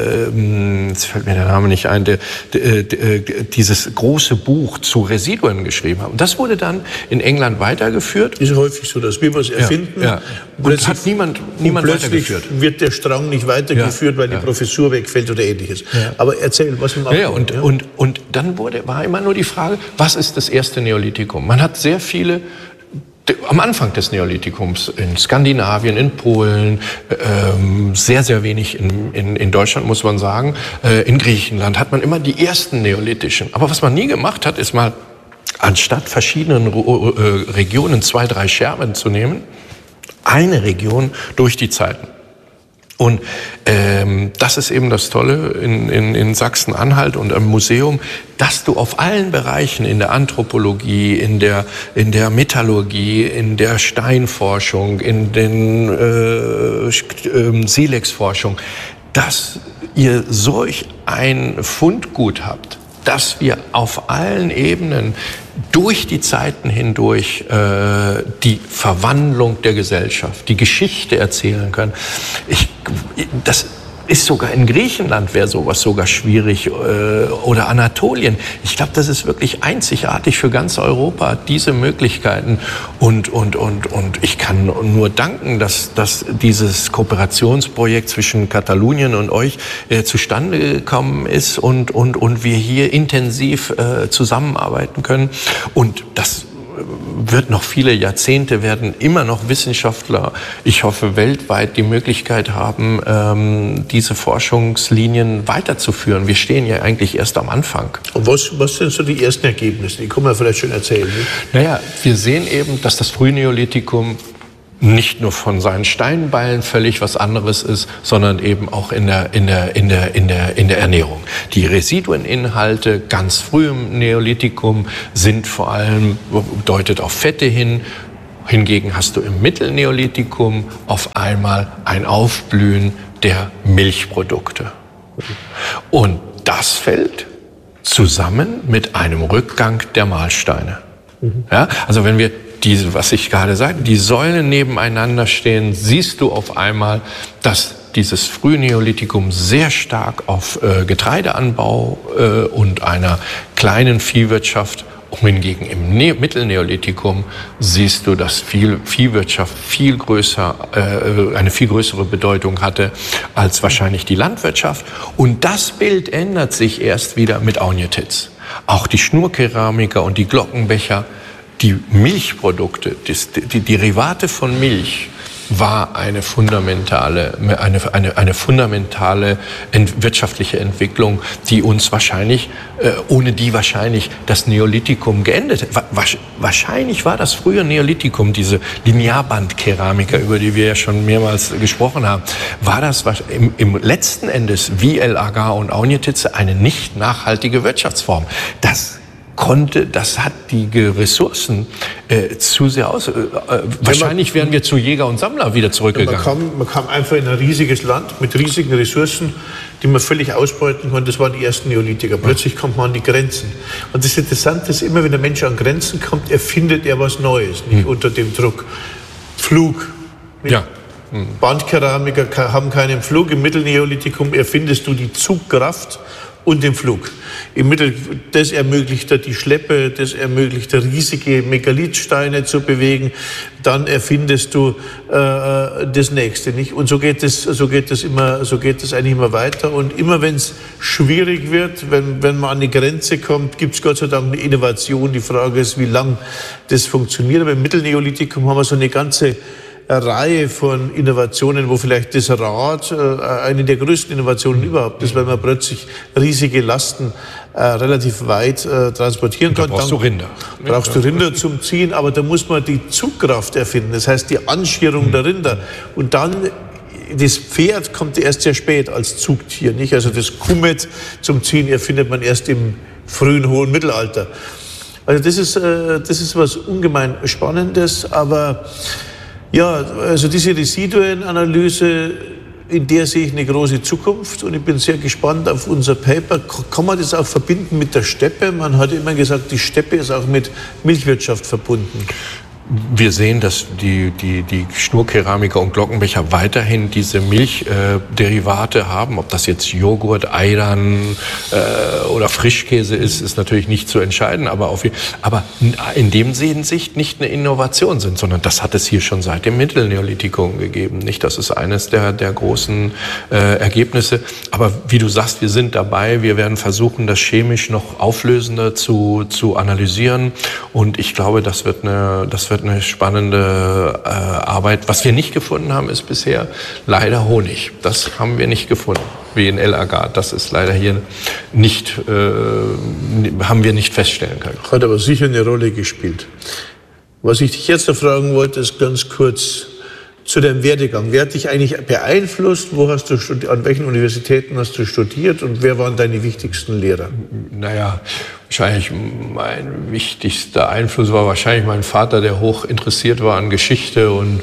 äh, jetzt fällt mir der Name nicht ein, der, der, der, dieses große Buch zu Residuen geschrieben hat. Und das wurde dann in England weitergeführt. Ist häufig so, dass wir was erfinden. Ja, ja. Und plötzlich hat niemand, niemand plötzlich weitergeführt. Wird der Strang nicht weitergeführt, ja, weil die ja. Professur wegfällt oder Ähnliches. Ja. Aber erzähl, was wir machen. Ja, und, ja. und, und dann wurde, war immer nur die Frage, was ist das erste Neolithikum? Man hat sehr viele, am Anfang des Neolithikums in Skandinavien, in Polen, ähm, sehr, sehr wenig in, in, in Deutschland, muss man sagen. Äh, in Griechenland hat man immer die ersten neolithischen. Aber was man nie gemacht hat, ist mal, anstatt verschiedenen äh, Regionen zwei, drei Scherben zu nehmen, eine Region durch die Zeiten. Und ähm, das ist eben das Tolle in, in, in Sachsen-Anhalt und am Museum, dass du auf allen Bereichen in der Anthropologie, in der, in der Metallurgie, in der Steinforschung, in den äh, äh, Silex-Forschung, dass ihr solch ein Fundgut habt, dass wir auf allen Ebenen durch die Zeiten hindurch äh, die Verwandlung der Gesellschaft, die Geschichte erzählen können. Ich, das, ist sogar in Griechenland wäre sowas sogar schwierig äh, oder Anatolien. Ich glaube, das ist wirklich einzigartig für ganz Europa, diese Möglichkeiten. Und, und, und, und ich kann nur danken, dass, dass dieses Kooperationsprojekt zwischen Katalonien und euch äh, zustande gekommen ist und, und, und wir hier intensiv äh, zusammenarbeiten können. Und das wird noch viele Jahrzehnte, werden immer noch Wissenschaftler, ich hoffe weltweit, die Möglichkeit haben, ähm, diese Forschungslinien weiterzuführen. Wir stehen ja eigentlich erst am Anfang. Und was, was sind so die ersten Ergebnisse? Die kann man vielleicht schon erzählen. Nicht? Naja, wir sehen eben, dass das Frühneolithikum nicht nur von seinen Steinbeilen völlig was anderes ist, sondern eben auch in der, in der, in der, in der, in der Ernährung. Die Residueninhalte ganz früh im Neolithikum sind vor allem, deutet auf Fette hin. Hingegen hast du im Mittelneolithikum auf einmal ein Aufblühen der Milchprodukte. Und das fällt zusammen mit einem Rückgang der Mahlsteine. Ja, also wenn wir diese, was ich gerade sagte, die Säulen nebeneinander stehen, siehst du auf einmal, dass dieses Frühneolithikum sehr stark auf äh, Getreideanbau äh, und einer kleinen Viehwirtschaft, hingegen im ne- Mittelneolithikum siehst du, dass viel Viehwirtschaft viel größer, äh, eine viel größere Bedeutung hatte als wahrscheinlich die Landwirtschaft. Und das Bild ändert sich erst wieder mit Aunjetitz. Auch die Schnurkeramiker und die Glockenbecher, die Milchprodukte, die, die Derivate von Milch, war eine fundamentale, eine, eine, eine fundamentale ent, wirtschaftliche Entwicklung, die uns wahrscheinlich, äh, ohne die wahrscheinlich das Neolithikum geendet hätte. Wahrscheinlich war das frühe Neolithikum, diese Linearbandkeramiker, über die wir ja schon mehrmals gesprochen haben, war das im, im letzten Endes wie El Agar und Aunjetitze eine nicht nachhaltige Wirtschaftsform. Das konnte, das hat die Ressourcen äh, zu sehr aus. Äh, wahrscheinlich wären wir zu Jäger und Sammler wieder zurückgegangen. Man kam, man kam einfach in ein riesiges Land mit riesigen Ressourcen, die man völlig ausbeuten konnte. Das waren die ersten Neolithiker. Plötzlich kommt man an die Grenzen. Und das Interessante ist immer, wenn der Mensch an Grenzen kommt, erfindet er was Neues, nicht hm. unter dem Druck. Pflug. Ja. Hm. Bandkeramiker haben keinen Pflug. Im Mittelneolithikum erfindest du die Zugkraft und den Flug. Im Mittel, das ermöglicht er die Schleppe, das ermöglicht er riesige Megalithsteine zu bewegen. Dann erfindest du äh, das Nächste, nicht? Und so geht es, so geht es immer, so geht es eigentlich immer weiter. Und immer wenn es schwierig wird, wenn wenn man an die Grenze kommt, gibt es Gott sei Dank eine Innovation. Die Frage ist, wie lang das funktioniert. Aber im Mittelneolithikum haben wir so eine ganze eine Reihe von Innovationen, wo vielleicht das Rad äh, eine der größten Innovationen überhaupt ist, weil man plötzlich riesige Lasten äh, relativ weit äh, transportieren kann. Da brauchst Dann du Rinder. Brauchst du Rinder zum Ziehen, aber da muss man die Zugkraft erfinden, das heißt die Anschierung der Rinder. Und dann das Pferd kommt erst sehr spät als Zugtier, nicht? Also das Kummet zum Ziehen erfindet man erst im frühen, hohen Mittelalter. Also das ist, äh, das ist was ungemein Spannendes, aber ja, also diese Residuenanalyse, in der sehe ich eine große Zukunft und ich bin sehr gespannt auf unser Paper. Kann man das auch verbinden mit der Steppe? Man hat immer gesagt, die Steppe ist auch mit Milchwirtschaft verbunden. Wir sehen, dass die, die, die Schnurkeramiker und Glockenbecher weiterhin diese Milchderivate äh, haben. Ob das jetzt Joghurt, Eidern äh, oder Frischkäse ist, ist natürlich nicht zu entscheiden. Aber, auf, aber in dem Hinsicht nicht eine Innovation sind, sondern das hat es hier schon seit dem Mittelneolithikum gegeben. Nicht, das ist eines der, der großen äh, Ergebnisse. Aber wie du sagst, wir sind dabei. Wir werden versuchen, das chemisch noch auflösender zu, zu analysieren. Und ich glaube, das wird eine, das wird eine spannende äh, Arbeit. Was wir nicht gefunden haben, ist bisher leider Honig. Das haben wir nicht gefunden, wie in El Agar. Das ist leider hier nicht, äh, haben wir nicht feststellen können. Hat aber sicher eine Rolle gespielt. Was ich dich jetzt noch fragen wollte, ist ganz kurz zu deinem Werdegang. Wer hat dich eigentlich beeinflusst? Wo hast du studi- an welchen Universitäten hast du studiert und wer waren deine wichtigsten Lehrer? Naja, wahrscheinlich mein wichtigster Einfluss war wahrscheinlich mein Vater, der hoch interessiert war an Geschichte und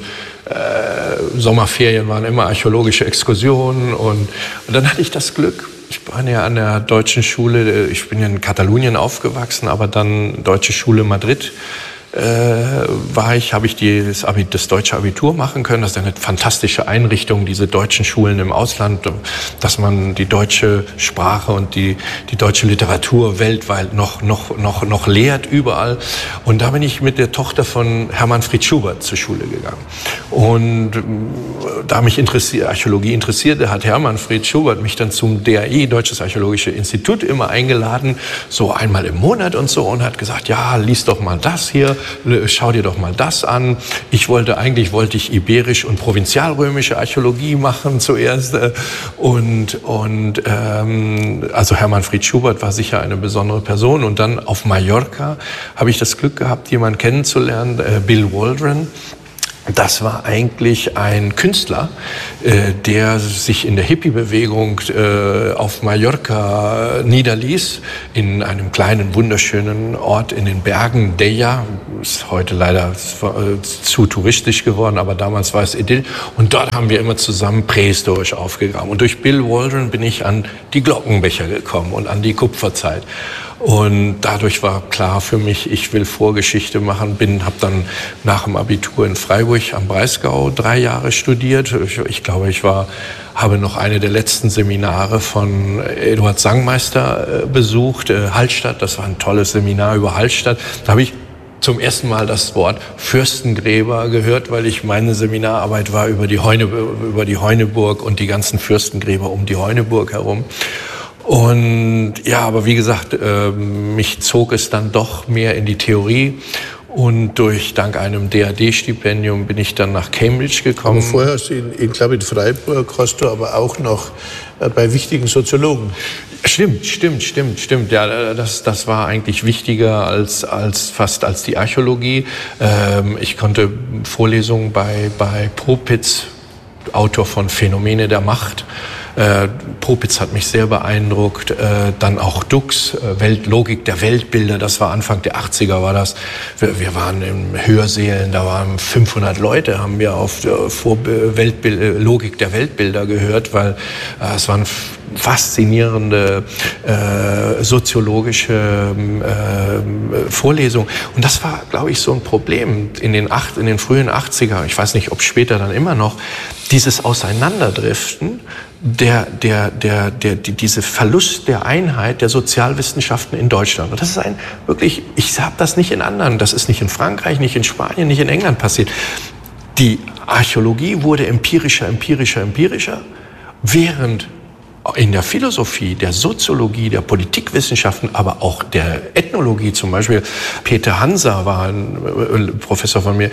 äh, Sommerferien waren immer archäologische Exkursionen und, und dann hatte ich das Glück. Ich war ja an der deutschen Schule, ich bin ja in Katalonien aufgewachsen, aber dann Deutsche Schule Madrid äh, war ich, habe ich die, das, Abi, das deutsche Abitur machen können. Das ist eine fantastische Einrichtung, diese deutschen Schulen im Ausland, dass man die deutsche Sprache und die, die deutsche Literatur weltweit noch, noch, noch, noch lehrt, überall. Und da bin ich mit der Tochter von Hermann Fritz Schubert zur Schule gegangen. Und da mich interessiert, Archäologie interessierte, hat Hermann Fritz Schubert mich dann zum D A I, Deutsches Archäologische Institut, immer eingeladen, so einmal im Monat und so, und hat gesagt, ja, lies doch mal das hier, schau dir doch mal das an. Ich wollte, eigentlich wollte ich iberisch- und provinzialrömische Archäologie machen zuerst. Und, und ähm, also Hermann Fritz Schubert war sicher eine besondere Person. Und dann auf Mallorca habe ich das Glück gehabt, jemanden kennenzulernen, äh, Bill Waldron. Das war eigentlich ein Künstler, äh, der sich in der Hippie-Bewegung äh, auf Mallorca niederließ, in einem kleinen, wunderschönen Ort in den Bergen, Deia. Ist heute leider äh, zu touristisch geworden, aber damals war es Idyll. Und dort haben wir immer zusammen prähistorisch aufgegraben. Und durch Bill Waldron bin ich an die Glockenbecher gekommen und an die Kupferzeit. Und dadurch war klar für mich, ich will Vorgeschichte machen, bin, habe dann nach dem Abitur in Freiburg am Breisgau drei Jahre studiert. Ich, ich glaube, ich war, habe noch eine der letzten Seminare von Eduard Sangmeister äh, besucht, äh, Hallstatt. Das war ein tolles Seminar über Hallstatt. Da habe ich zum ersten Mal das Wort Fürstengräber gehört, weil ich meine Seminararbeit war über die Heune, über die Heuneburg und die ganzen Fürstengräber um die Heuneburg herum. Und ja, aber wie gesagt, äh, mich zog es dann doch mehr in die Theorie. Und durch, dank einem D A D-Stipendium bin ich dann nach Cambridge gekommen. Aber vorher hast du, in, in, glaube ich, in Freiburg hast du aber auch noch äh, bei wichtigen Soziologen. Stimmt, stimmt, stimmt, stimmt. Ja, das, das war eigentlich wichtiger als, als fast als die Archäologie. Ähm, ich konnte Vorlesungen bei, bei Popitz, Autor von Phänomene der Macht. Äh, Popitz hat mich sehr beeindruckt, äh, dann auch Dux, äh, Welt, Logik der Weltbilder, das war Anfang der achtziger war das. Wir, wir waren in Hörsälen, da waren fünfhundert Leute, haben wir auf äh, vor Weltbild, äh, Logik der Weltbilder gehört, weil äh, es waren faszinierende äh, soziologische äh, Vorlesungen. Und das war, glaube ich, so ein Problem in den, acht, in den frühen achtziger, ich weiß nicht, ob später dann immer noch, dieses Auseinanderdriften, der, der, der, der, die, diese Verlust der Einheit der Sozialwissenschaften in Deutschland. Und das ist ein wirklich, ich habe das nicht in anderen, das ist nicht in Frankreich, nicht in Spanien, nicht in England passiert. Die Archäologie wurde empirischer, empirischer, empirischer, während in der Philosophie, der Soziologie, der Politikwissenschaften, aber auch der Ethnologie, zum Beispiel Peter Hanser war ein Professor von mir,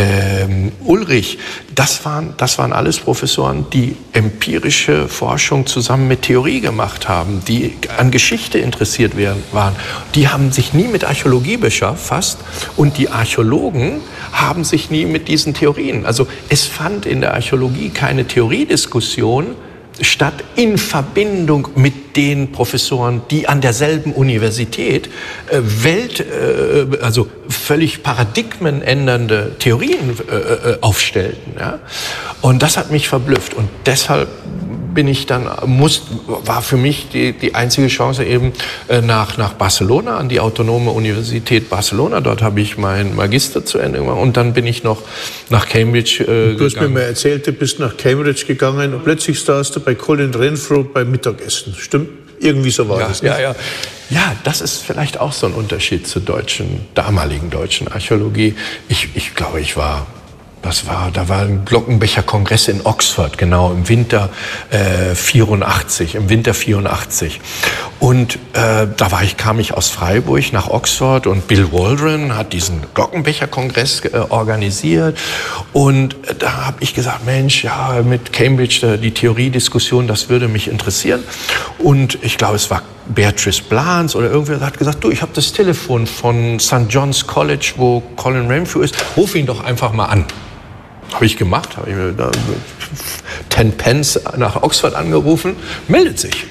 ähm, Ulrich, das waren, das waren alles Professoren, die empirische Forschung zusammen mit Theorie gemacht haben, die an Geschichte interessiert waren. Die haben sich nie mit Archäologie befasst und die Archäologen haben sich nie mit diesen Theorien. Also es fand in der Archäologie keine Theoriediskussion statt in Verbindung mit den Professoren, die an derselben Universität äh, Welt, äh, also völlig paradigmenändernde Theorien äh, aufstellten. Ja? Und das hat mich verblüfft. Und deshalb bin ich dann, muss, war für mich die, die einzige Chance eben äh, nach, nach Barcelona, an die Autonome Universität Barcelona. Dort habe ich meinen Magister zu Ende gemacht und dann bin ich noch nach Cambridge äh, gegangen. Du hast mir mal erzählt, du bist nach Cambridge gegangen und plötzlich saßt du bei Colin Renfrew beim Mittagessen. Stimmt? Irgendwie so war ja, das, nicht? Ja, ja. Ja, das ist vielleicht auch so ein Unterschied zur deutschen, damaligen deutschen Archäologie. Ich, ich glaube, ich war... Das war, da war ein Glockenbecher-Kongress in Oxford, genau, im Winter äh, vierundachtzig, im Winter vierundachtzig. Und äh, da war ich, kam ich aus Freiburg nach Oxford und Bill Waldron hat diesen Glockenbecher-Kongress äh, organisiert. Und äh, da habe ich gesagt, Mensch, ja, mit Cambridge, äh, die Theoriediskussion, das würde mich interessieren. Und ich glaube, es war Beatrice Blans oder irgendwer hat gesagt, du, ich habe das Telefon von Sankt John's College, wo Colin Renfrew ist, ruf ihn doch einfach mal an. Habe ich gemacht, habe ich mir da ten Pence nach Oxford angerufen, meldet sich.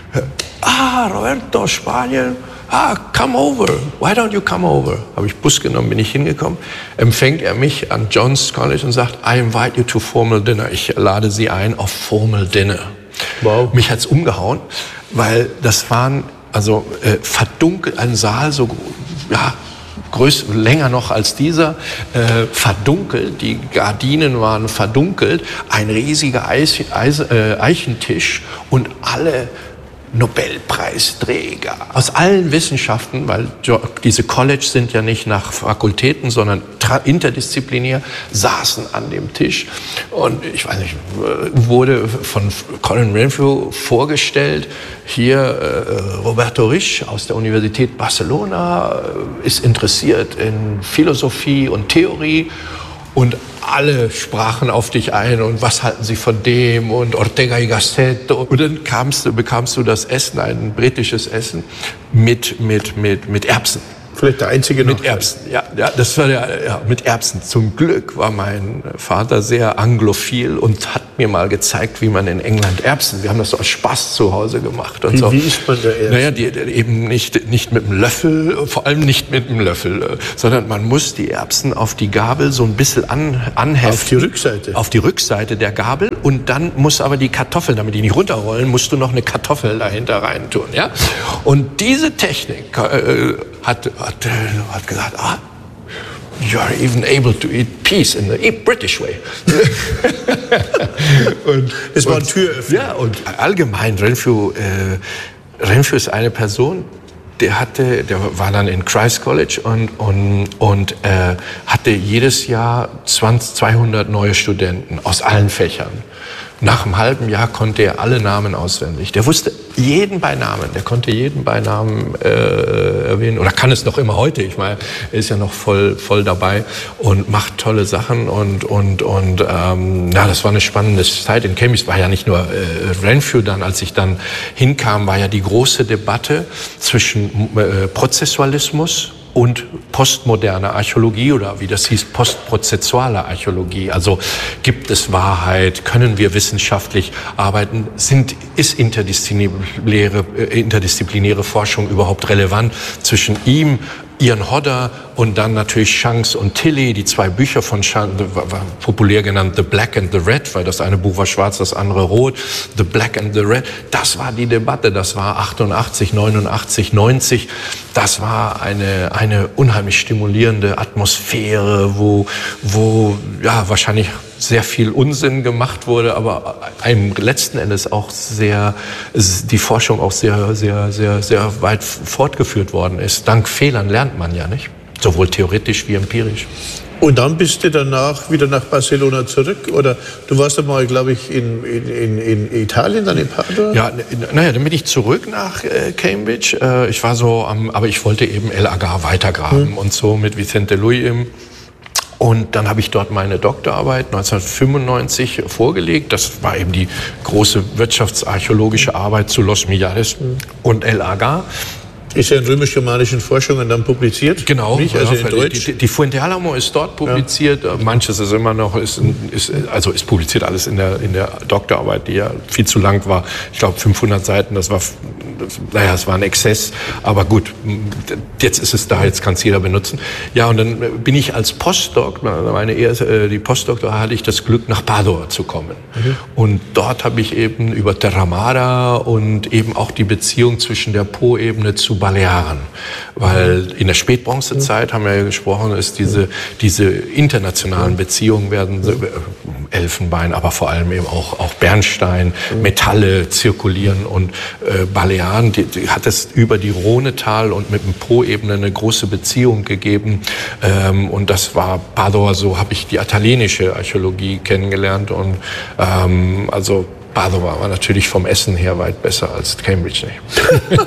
Ah, Roberto, Spanien, ah, come over, why don't you come over? Habe ich Bus genommen, bin ich hingekommen, empfängt er mich an John's College und sagt, I invite you to formal dinner. Ich lade Sie ein auf formal dinner. Wow. Mich hat's umgehauen, weil das waren, also äh, verdunkelt, ein Saal so, ja, größ, länger noch als dieser, äh, verdunkelt, die Gardinen waren verdunkelt, ein riesiger Eis, Eis, äh, Eichentisch und alle Nobelpreisträger aus allen Wissenschaften, weil diese College sind ja nicht nach Fakultäten, sondern interdisziplinär, saßen an dem Tisch. Und ich weiß nicht, wurde von Colin Renfrew vorgestellt, hier äh, Roberto Risch aus der Universität Barcelona äh, ist interessiert in Philosophie und Theorie. Und alle sprachen auf dich ein und was halten sie von dem und Ortega y Gasset. Und dann kamst du, bekamst du das Essen, ein britisches Essen mit, mit, mit, mit Erbsen. Vielleicht der einzige noch. Mit Erbsen, ja, ja, das war der, ja, mit Erbsen. Zum Glück war mein Vater sehr anglophil und hat mir mal gezeigt, wie man in England Erbsen, wir haben das so aus Spaß zu Hause gemacht. Und wie, so. wie isst man da Erbsen? Naja, die, die eben nicht, nicht mit einem Löffel, vor allem nicht mit einem Löffel, sondern man muss die Erbsen auf die Gabel so ein bisschen an, anheften. Auf die Rückseite? Auf die Rückseite der Gabel und dann muss aber die Kartoffel, damit die nicht runterrollen, musst du noch eine Kartoffel dahinter rein tun, ja? Und diese Technik äh, hat, hat, hat gesagt, ah, you are even able to eat peas in the British way. und es war ein Türöffner. Ja, und allgemein, Renfrew, äh, Renfrew ist eine Person, der hatte, der war dann in Christ College und, und, und äh, hatte jedes Jahr zwanzig, zweihundert neue Studenten aus allen Fächern. Nach einem halben Jahr konnte er alle Namen auswendig. Der wusste jeden bei Namen. Der konnte jeden bei Namen äh, erwähnen. Oder kann es noch immer heute. Ich meine, er ist ja noch voll, voll dabei und macht tolle Sachen. Und, und, und ähm, ja, das war eine spannende Zeit. In Cambridge war ja nicht nur äh, Renfrew dann. Als ich dann hinkam, war ja die große Debatte zwischen äh, Prozessualismus und postmoderne Archäologie oder wie das hieß, postprozessuale Archäologie. Also gibt es Wahrheit, können wir wissenschaftlich arbeiten, sind, ist interdisziplinäre, interdisziplinäre Forschung überhaupt relevant zwischen ihm, Ian Hodder und dann natürlich Shanks und Tilley, die zwei Bücher von Shanks, populär genannt The Black and the Red, weil das eine Buch war schwarz, das andere rot, The Black and the Red, das war die Debatte, das war achtundachtzig, neunundachtzig, neunzig, das war eine, eine unheimlich stimulierende Atmosphäre, wo, wo, ja, wahrscheinlich sehr viel Unsinn gemacht wurde, aber einem letzten Endes auch sehr, die Forschung auch sehr, sehr, sehr, sehr weit fortgeführt worden ist. Dank Fehlern lernt man ja, nicht? Sowohl theoretisch wie empirisch. Und dann bist du danach wieder nach Barcelona zurück? Oder du warst ja mal, glaube ich, in, in, in Italien, dann in Padua? Ja, naja, dann bin ich zurück nach äh, Cambridge. Äh, ich war so am, aber ich wollte eben El Agar weitergraben hm. und so mit Vicente Luis im. Und dann habe ich dort meine Doktorarbeit neunzehnhundertfünfundneunzig vorgelegt. Das war eben die große wirtschaftsarchäologische Arbeit zu Los Millares mhm. und El Agar. Ist ja in römisch-germanischen Forschungen dann publiziert? Genau, nicht? Also ja, in Deutsch. Die, die Fuente Alamo ist dort publiziert. Ja. Manches ist immer noch, ist, ist, also ist publiziert alles in der, in der Doktorarbeit, die ja viel zu lang war. Ich glaube fünfhundert Seiten, das war, naja, es war ein Exzess. Aber gut, jetzt ist es da, jetzt kann es jeder benutzen. Ja, und dann bin ich als Postdoc, meine erste, die Postdoc, da hatte ich das Glück, nach Padua zu kommen. Mhm. Und dort habe ich eben über Terra Madre und eben auch die Beziehung zwischen der Po-Ebene zu Balearen, weil in der Spätbronzezeit, haben wir ja gesprochen, ist diese, diese internationalen Beziehungen werden, Elfenbein, aber vor allem eben auch, auch Bernstein, Metalle zirkulieren und äh, Balearen, die, die hat es über die Rhonetal und mit dem Po-Ebene eine große Beziehung gegeben ähm, und das war Padua, so habe ich die italienische Archäologie kennengelernt und ähm, also Padua war natürlich vom Essen her weit besser als Cambridge. Nicht?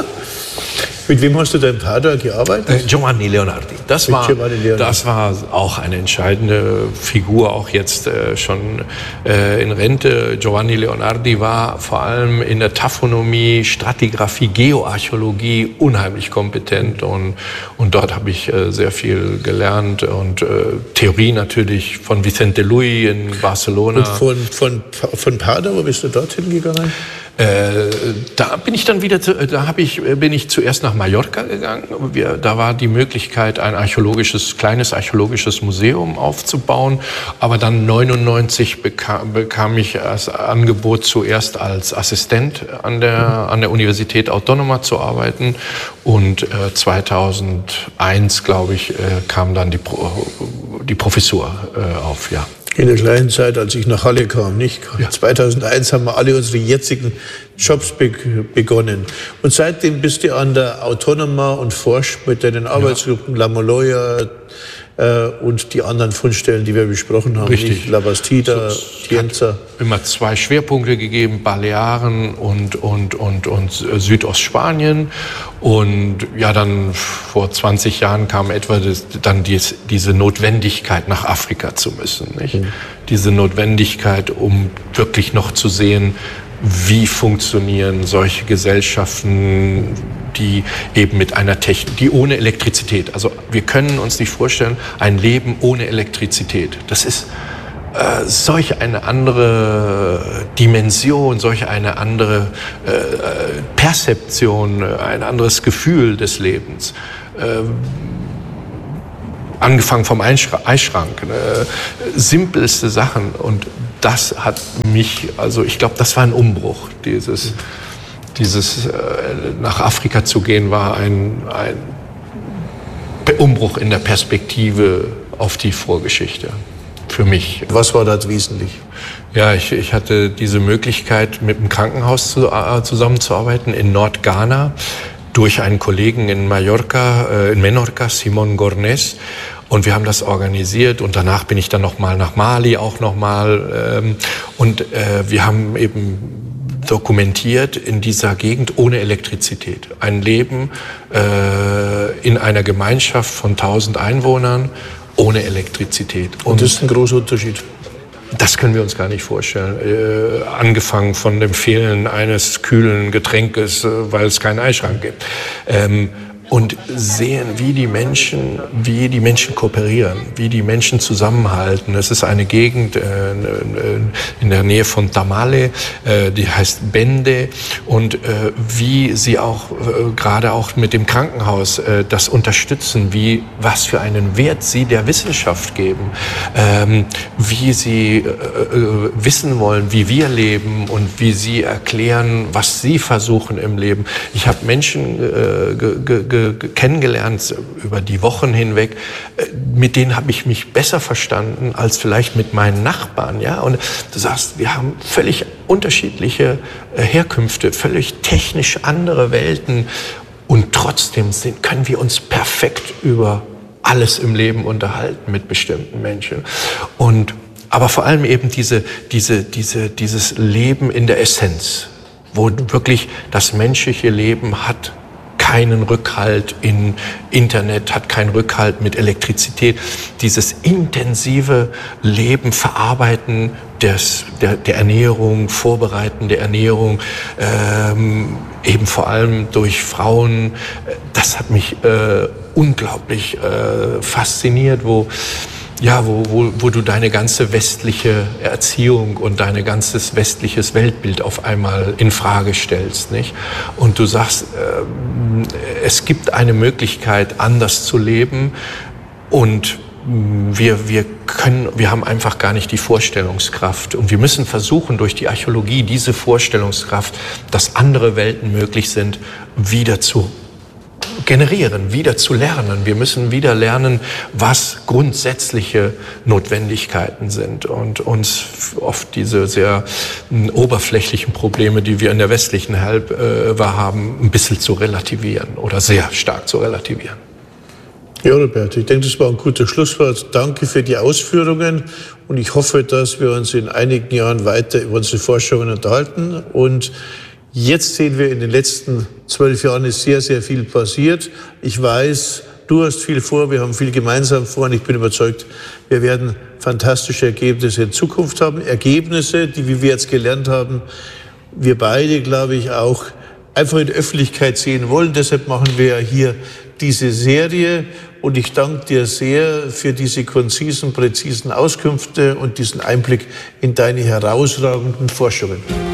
Mit wem hast du da in Padua gearbeitet? Äh, Giovanni Leonardi. Das war, Leonardi. Das war auch eine entscheidende Figur, auch jetzt äh, schon äh, in Rente. Giovanni Leonardi war vor allem in der Taphonomie, Stratigraphie, Geoarchäologie unheimlich kompetent und, und dort habe ich äh, sehr viel gelernt und äh, Theorie natürlich von Vicente Luis in Barcelona. Und von, von, von Padua, wo bist du dorthin gegangen? Äh, da bin ich dann wieder, zu, da hab ich, bin ich zuerst nach nach Mallorca gegangen. Wir, da war die Möglichkeit, ein archäologisches, kleines archäologisches Museum aufzubauen. Aber dann neunundneunzig bekam, bekam ich das Angebot, zuerst als Assistent an der, an der Universität Autónoma zu arbeiten. Und äh, zweitausendeins, glaube ich, äh, kam dann die, Pro, die Professur äh, auf, ja. In der kleinen Zeit, als ich nach Halle kam, nicht? Ja. zweitausendeins haben wir alle unsere jetzigen Jobs be begonnen. Und seitdem bist du an der Autónoma und forschst mit deinen Arbeitsgruppen, ja. La Moloya äh, und die anderen Fundstellen, die wir besprochen haben. Richtig. La Bastida, so, Tienza. Immer zwei Schwerpunkte gegeben, Balearen und, und, und, und Südostspanien. Und ja, dann vor zwanzig Jahren kam etwa das, dann dies, diese Notwendigkeit, nach Afrika zu müssen. Nicht? Mhm. Diese Notwendigkeit, um wirklich noch zu sehen, wie funktionieren solche Gesellschaften, die eben mit einer Technik, die ohne Elektrizität, also wir können uns nicht vorstellen, ein Leben ohne Elektrizität. Das ist äh, solch eine andere Dimension, solch eine andere äh, Perzeption, ein anderes Gefühl des Lebens. Äh, angefangen vom Eisschrank, äh, simpelste Sachen. Und das hat mich, also ich glaube, das war ein Umbruch. Dieses, dieses äh, nach Afrika zu gehen, war ein, ein Umbruch in der Perspektive auf die Vorgeschichte für mich. Was war das wesentlich? Ja, ich, ich hatte diese Möglichkeit, mit dem Krankenhaus zu, äh, zusammenzuarbeiten in Nordghana durch einen Kollegen in Mallorca, äh, in Menorca, Simon Gornes. Und wir haben das organisiert und danach bin ich dann noch mal nach Mali auch noch mal ähm, und äh, wir haben eben dokumentiert in dieser Gegend ohne Elektrizität ein Leben äh, in einer Gemeinschaft von tausend Einwohnern ohne Elektrizität. Und, und das ist ein großer Unterschied. Das können wir uns gar nicht vorstellen. Äh, angefangen von dem Fehlen eines kühlen Getränkes, äh, weil es keinen Eisschrank gibt. Ähm, und sehen, wie die Menschen, wie die Menschen kooperieren, wie die Menschen zusammenhalten. Es ist eine Gegend äh, in der Nähe von Tamale, äh, die heißt Bende, und äh, wie sie auch äh, gerade auch mit dem Krankenhaus äh, das unterstützen, wie was für einen Wert sie der Wissenschaft geben, ähm, wie sie äh, äh, wissen wollen, wie wir leben und wie sie erklären, was sie versuchen im Leben. Ich habe Menschen äh, ge, ge, ge, kennengelernt über die Wochen hinweg, mit denen habe ich mich besser verstanden als vielleicht mit meinen Nachbarn, ja. Und du sagst, wir haben völlig unterschiedliche Herkünfte, völlig technisch andere Welten, und trotzdem sind, können wir uns perfekt über alles im Leben unterhalten mit bestimmten Menschen. Und aber vor allem eben diese, diese, diese, dieses Leben in der Essenz, wo wirklich das menschliche Leben hat keinen Rückhalt in Internet, hat keinen Rückhalt mit Elektrizität. Dieses intensive Leben, Verarbeiten des, der, der Ernährung, Vorbereiten der Ernährung, ähm, eben vor allem durch Frauen, das hat mich äh, unglaublich äh, fasziniert, wo Ja, wo, wo, wo du deine ganze westliche Erziehung und dein ganzes westliches Weltbild auf einmal in Frage stellst, nicht? Und du sagst, äh, es gibt eine Möglichkeit, anders zu leben, und wir, wir können, wir haben einfach gar nicht die Vorstellungskraft, und wir müssen versuchen, durch die Archäologie diese Vorstellungskraft, dass andere Welten möglich sind, wieder zu generieren, wieder zu lernen. Wir müssen wieder lernen, was grundsätzliche Notwendigkeiten sind, und uns oft diese sehr äh, oberflächlichen Probleme, die wir in der westlichen Halbwelt äh, haben, ein bisschen zu relativieren oder sehr stark zu relativieren. Ja, Robert, ich denke, das war ein guter Schlusswort. Danke für die Ausführungen, und ich hoffe, dass wir uns in einigen Jahren weiter über unsere Forschungen unterhalten. Und jetzt sehen wir, in den letzten zwölf Jahren ist sehr, sehr viel passiert. Ich weiß, du hast viel vor, wir haben viel gemeinsam vor, und ich bin überzeugt, wir werden fantastische Ergebnisse in Zukunft haben. Ergebnisse, die, wie wir jetzt gelernt haben, wir beide, glaube ich, auch einfach in der Öffentlichkeit sehen wollen. Deshalb machen wir ja hier diese Serie, und ich danke dir sehr für diese konzisen, präzisen Auskünfte und diesen Einblick in deine herausragenden Forschungen.